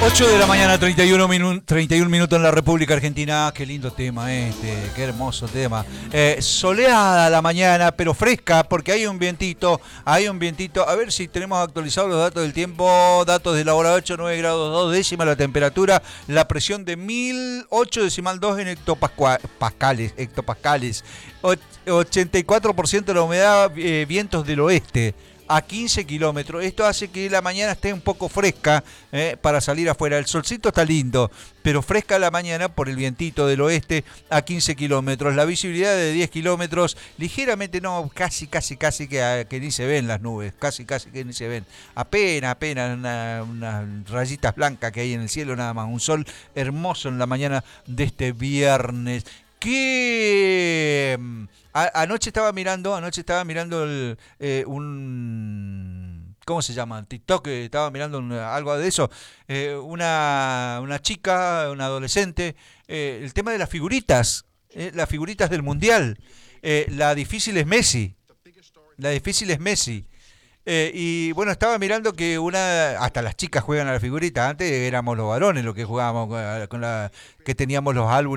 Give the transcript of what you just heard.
8 de la mañana, 31 minutos en la República Argentina. Qué lindo tema qué hermoso tema. Soleada la mañana, pero fresca, porque hay un vientito. A ver si tenemos actualizados los datos del tiempo. Datos de la hora 8, 9 grados 2 décimas la temperatura. La presión de 1008,2 en hectopascales. 84% de la humedad, vientos del oeste a 15 kilómetros. Esto hace que la mañana esté un poco fresca para salir afuera. El solcito está lindo, pero fresca la mañana por el vientito del oeste a 15 kilómetros. La visibilidad de 10 kilómetros, ligeramente, no, casi que ni se ven las nubes, casi que ni se ven. Apenas unas rayitas blancas que hay en el cielo nada más. Un sol hermoso en la mañana de este viernes. Que anoche estaba mirando ¿cómo se llama? TikTok, estaba mirando algo de eso. Una chica, una adolescente, el tema de las figuritas del mundial. La difícil es Messi. Y bueno, estaba mirando que hasta las chicas juegan a la figurita. Antes éramos los varones los que jugábamos que teníamos los álbumes